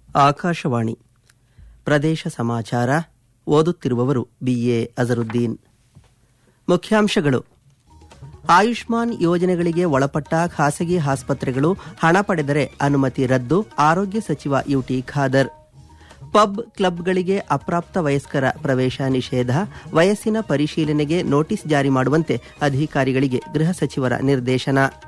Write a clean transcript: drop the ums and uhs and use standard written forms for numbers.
ಆಕಾಶವಾಣಿ ಪ್ರದೇಶ ಸಮಾಚಾರ ಓದುತ್ತಿರುವವರು ಬಿಎ ಅಜರುದ್ದೀನ್. ಮುಖ್ಯಾಂಶಗಳು: ಆಯುಷ್ಮಾನ್ ಯೋಜನೆಗಳಿಗೆ ಒಳಪಟ್ಟ ಖಾಸಗಿ ಆಸ್ಪತ್ರೆಗಳು ಹಣ ಪಡೆದರೆ ಅನುಮತಿ ರದ್ದು, ಆರೋಗ್ಯ ಸಚಿವ ಯುಟಿ ಖಾದರ್. ಪಬ್ ಕ್ಲಬ್ಗಳಿಗೆ ಅಪ್ರಾಪ್ತ ವಯಸ್ಕರ ಪ್ರವೇಶ ನಿಷೇಧ, ವಯಸ್ಸಿನ ಪರಿಶೀಲನೆಗೆ ನೋಟಿಸ್ ಜಾರಿ ಮಾಡುವಂತೆ ಅಧಿಕಾರಿಗಳಿಗೆ ಗೃಹ ಸಚಿವರ ನಿರ್ದೇಶನ.